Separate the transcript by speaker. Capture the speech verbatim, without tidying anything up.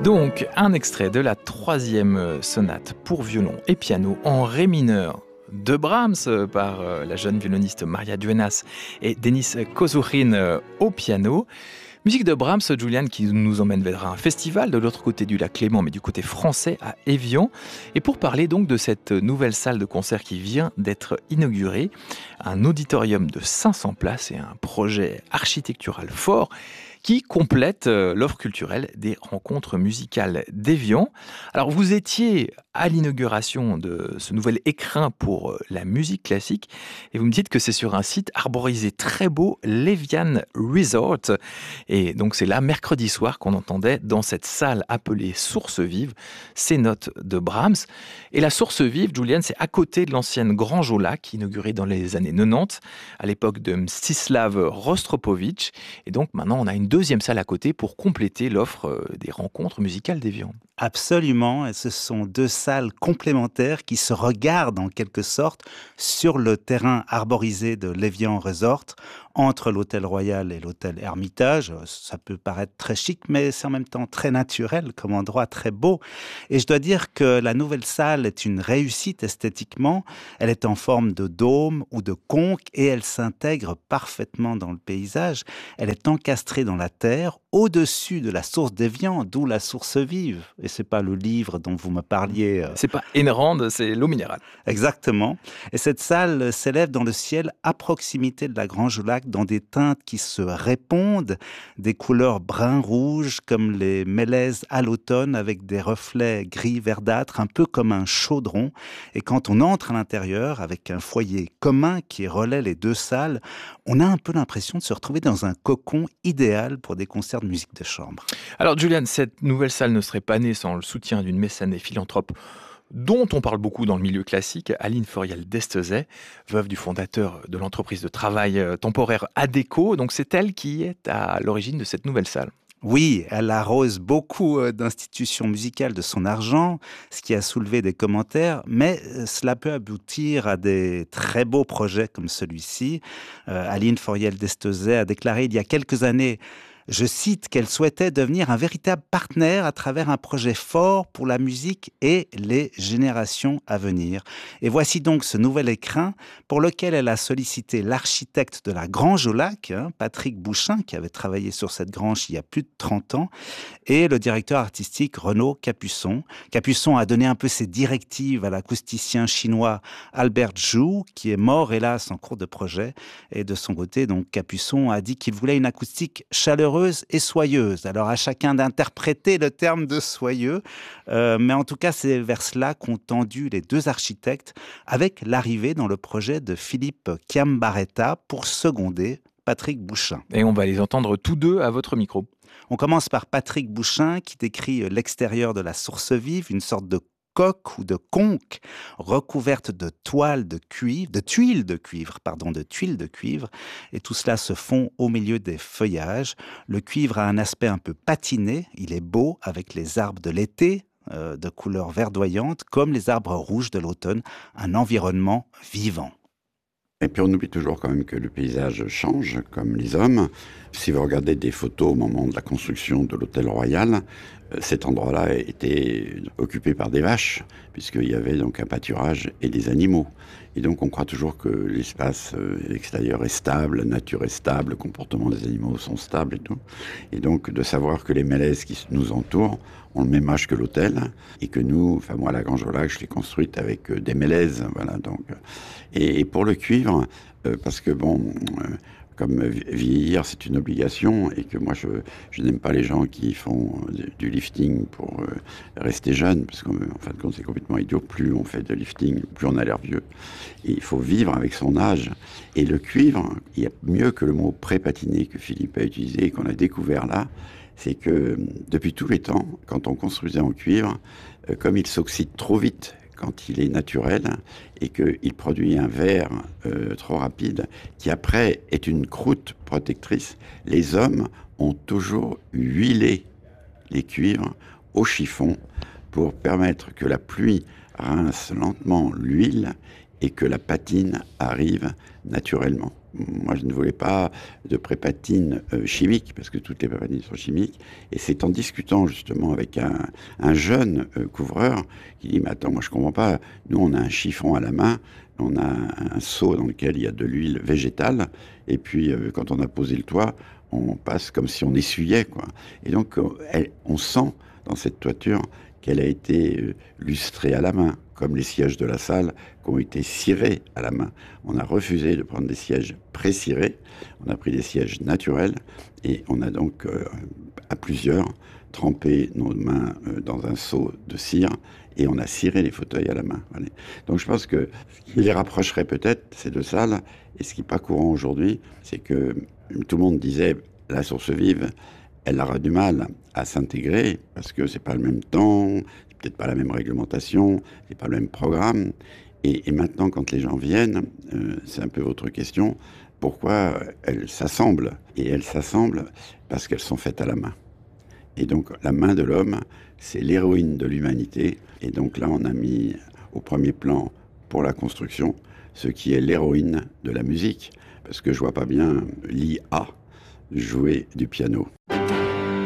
Speaker 1: Donc, un extrait de la troisième sonate pour violon et piano en ré mineur de Brahms par la jeune violoniste Maria Duenas et Denis Kozourin au piano. Musique de Brahms, Julian, qui nous emmène vers un festival de l'autre côté du lac Léman, mais du côté français à Évian. Et pour parler donc de cette nouvelle salle de concert qui vient d'être inaugurée, un auditorium de cinq cents places et un projet architectural fort qui complète l'offre culturelle des rencontres musicales d'Évian. Alors vous étiez à l'inauguration de ce nouvel écrin pour la musique classique et vous me dites que c'est sur un site arborisé très beau, l'Évian Resort. Et donc c'est là, mercredi soir, qu'on entendait dans cette salle appelée Source Vive ces notes de Brahms. Et la Source Vive, Julian, c'est à côté de l'ancienne Grange au Lac, inaugurée dans les années quatre-vingt-dix, à l'époque de Mstislav Rostropovitch. Et donc maintenant, on a une deuxième salle à côté pour compléter l'offre des rencontres musicales d'Évian.
Speaker 2: Absolument, et ce sont deux salles complémentaires qui se regardent en quelque sorte sur le terrain arborisé de l'Évian Resort, entre l'hôtel Royal et l'hôtel Hermitage. Ça peut paraître très chic, mais c'est en même temps très naturel comme endroit, très beau. Et je dois dire que la nouvelle salle est une réussite esthétiquement. Elle est en forme de dôme ou de conque et elle s'intègre parfaitement dans le paysage. Elle est encastrée dans la terre, au-dessus de la source d'Évian, d'où la source vive. Et c'est pas le livre dont vous me parliez. Euh...
Speaker 1: C'est pas Enrand, c'est l'eau minérale.
Speaker 2: Exactement. Et cette salle s'élève dans le ciel à proximité de la Grange au Lac, dans des teintes qui se répondent, des couleurs brun-rouge comme les mélèzes à l'automne avec des reflets gris verdâtres, un peu comme un chaudron. Et quand on entre à l'intérieur avec un foyer commun qui relaie les deux salles, on a un peu l'impression de se retrouver dans un cocon idéal pour des concerts de musique de chambre.
Speaker 1: Alors Julian, cette nouvelle salle ne serait pas née sans le soutien d'une mécène et philanthrope dont on parle beaucoup dans le milieu classique, Aline Forial-Destezet, veuve du fondateur de l'entreprise de travail temporaire Adecco. Donc c'est elle qui est à l'origine de cette nouvelle salle.
Speaker 2: Oui, elle arrose beaucoup d'institutions musicales de son argent, ce qui a soulevé des commentaires, mais cela peut aboutir à des très beaux projets comme celui-ci. Euh, Aline Forial-Destezet a déclaré il y a quelques années, je cite, qu'elle souhaitait devenir un véritable partenaire à travers un projet fort pour la musique et les générations à venir. Et voici donc ce nouvel écrin pour lequel elle a sollicité l'architecte de la Grange au Lac, hein, Patrick Bouchin, qui avait travaillé sur cette grange il y a plus de trente ans, et le directeur artistique Renaud Capuçon. Capuçon a donné un peu ses directives à l'acousticien chinois Albert Zhu, qui est mort hélas en cours de projet. Et de son côté, donc, Capuçon a dit qu'il voulait une acoustique chaleureuse et soyeuse. Alors à chacun d'interpréter le terme de soyeux, euh, mais en tout cas c'est vers cela qu'ont tendu les deux architectes avec l'arrivée dans le projet de Philippe Chiambaretta pour seconder Patrick Bouchin.
Speaker 1: Et on va les entendre tous deux à votre micro.
Speaker 2: On commence par Patrick Bouchin qui décrit l'extérieur de la Source Vive, une sorte de coque ou de conque recouverte de toiles de cuivre, de tuiles de cuivre, pardon, de tuiles de cuivre, et tout cela se fond au milieu des feuillages. Le cuivre a un aspect un peu patiné, il est beau avec les arbres de l'été, euh, de couleur verdoyante, comme les arbres rouges de l'automne, un environnement vivant.
Speaker 3: Et puis on oublie toujours quand même que le paysage change, comme les hommes. Si vous regardez des photos au moment de la construction de l'hôtel Royal, cet endroit-là était occupé par des vaches, puisqu'il y avait donc un pâturage et des animaux. Et donc on croit toujours que l'espace extérieur est stable, la nature est stable, le comportement des animaux sont stables et tout. Et donc de savoir que les mélèzes qui nous entourent ont le même âge que l'hôtel, et que nous, enfin moi la Grange au Lac, je l'ai construite avec des mélèzes, voilà. Donc et, et pour le cuivre, euh, parce que bon. Euh, Comme vieillir, c'est une obligation, et que moi, je, je n'aime pas les gens qui font du lifting pour euh, rester jeune, parce qu'en fin de compte, c'est complètement idiot. Plus on fait de lifting, plus on a l'air vieux. Et il faut vivre avec son âge. Et le cuivre, il y a mieux que le mot pré-patiné que Philippe a utilisé et qu'on a découvert là, c'est que depuis tous les temps, quand on construisait en cuivre, euh, comme il s'oxyde trop vite, quand il est naturel, et qu'il produit un verre euh, trop rapide, qui après est une croûte protectrice, les hommes ont toujours huilé les cuivres au chiffon pour permettre que la pluie rince lentement l'huile et que la patine arrive naturellement. moi, je ne voulais pas de prépatine euh, chimique, parce que toutes les prépatines sont chimiques. Et c'est en discutant justement avec un, un jeune euh, couvreur qui dit, mais attends, moi je comprends pas, nous on a un chiffon à la main, on a un, un seau dans lequel il y a de l'huile végétale, et puis euh, quand on a posé le toit, on passe comme si on essuyait, quoi. Et donc, euh, elle, on sent dans cette toiture qu'elle a été euh, lustrée à la main, comme les sièges de la salle qui ont été cirés à la main. On a refusé de prendre des sièges pré-cirés, on a pris des sièges naturels, et on a donc, euh, à plusieurs, trempé nos mains euh, dans un seau de cire, et on a ciré les fauteuils à la main. Voilà. Donc je pense que ce qui les rapprocherait peut-être, ces deux salles, et ce qui n'est pas courant aujourd'hui, c'est que tout le monde disait, la source vive, elle aura du mal à s'intégrer, parce que c'est pas le même temps, c'est peut-être pas la même réglementation, c'est pas le même programme. Et, et maintenant, quand les gens viennent, euh, c'est un peu votre question, pourquoi elles s'assemblent? Et elles s'assemblent parce qu'elles sont faites à la main. Et donc, la main de l'homme, c'est l'héroïne de l'humanité. Et donc là, on a mis au premier plan, pour la construction, ce qui est l'héroïne de la musique. Parce que je vois pas bien l'I A jouer du piano.